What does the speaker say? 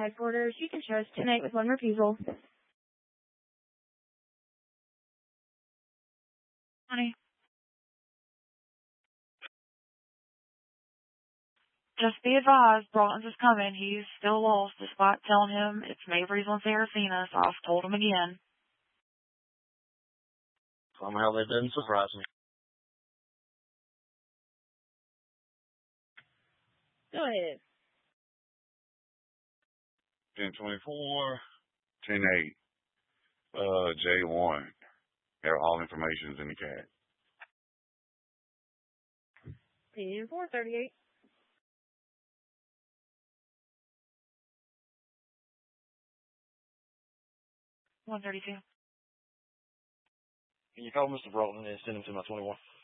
headquarters. You can show us tonight with one refusal. Honey. Just be advised, Broughton's is coming. He's still lost despite telling him it's Mabry's on Serafina, so I've told him again. Somehow that doesn't surprise me. Go ahead. 1024, 108, J1. All information's in the CAD. 10-438. 132. Can you call Mr. Broughton and send him to my 21?